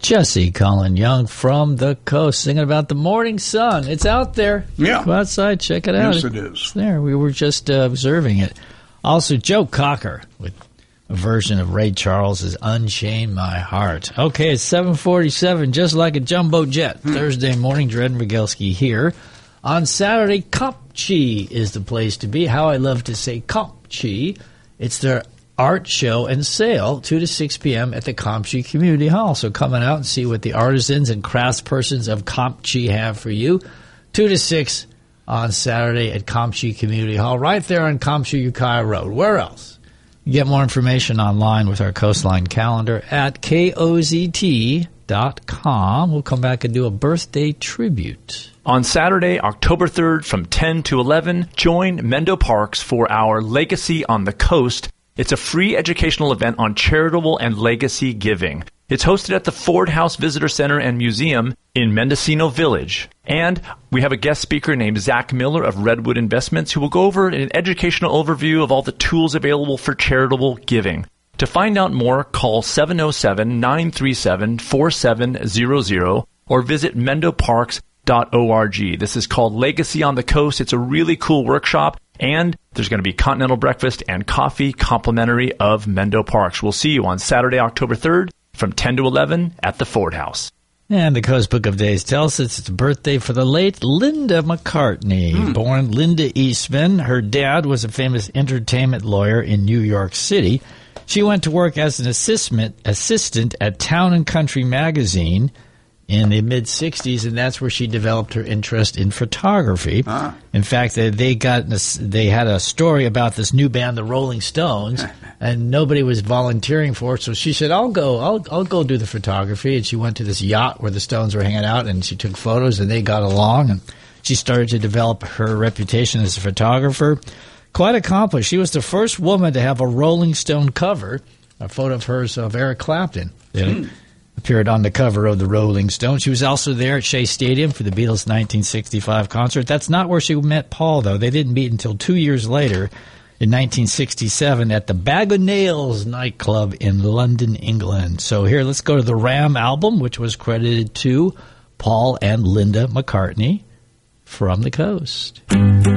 Jesse Colin Young from the coast singing about the morning sun. It's out there. Yeah. Go outside, check it out. Yes, it is. It's there. We were just observing it. Also, Joe Cocker with a version of Ray Charles' Unchain My Heart. Okay, it's 7:47, just like a jumbo jet. Thursday morning, Dred Migelski here. On Saturday, Compchi is the place to be. How I love to say Compchi. It's their art show and sale, 2 to 6 p.m. at the Compchi Community Hall. So come on out and see what the artisans and craftspersons of Compchi have for you. 2 to 6 on Saturday at Compchi Community Hall, right there on Compchi-Ukiah Road. Where else? You get more information online with our Coastline calendar at KOZT.com. We'll come back and do a birthday tribute. On Saturday, October 3rd from 10 to 11, join Mendo Parks for our Legacy on the Coast. It's a free educational event on charitable and legacy giving. It's hosted at the Ford House Visitor Center and Museum in Mendocino Village. And we have a guest speaker named Zach Miller of Redwood Investments who will go over an educational overview of all the tools available for charitable giving. To find out more, call 707-937-4700 or visit mendoparks.org. This is called Legacy on the Coast. It's a really cool workshop. And there's going to be continental breakfast and coffee complimentary of Mendo Parks. We'll see you on Saturday, October 3rd from 10 to 11 at the Ford House. And the Coast Book of Days tells us it's a birthday for the late Linda McCartney. Born Linda Eastman, her dad was a famous entertainment lawyer in New York City. She went to work as an assistant at Town and Country magazine in the mid-'60s, and that's where she developed her interest in photography. In fact, they had a story about this new band, the Rolling Stones, and nobody was volunteering for it, so she said, I'll go do the photography. And she went to this yacht where the Stones were hanging out, and she took photos, and they got along, and she started to develop her reputation as a photographer. Quite accomplished. She was the first woman to have a Rolling Stone cover, a photo of hers of Eric Clapton. Appeared on the cover of the Rolling Stone. She was also there at Shea Stadium for the Beatles' 1965 concert. That's not where she met Paul, though. They didn't meet until 2 years later in 1967 at the Bag o' Nails nightclub in London, England. So here, let's go to the Ram album, which was credited to Paul and Linda McCartney from the coast.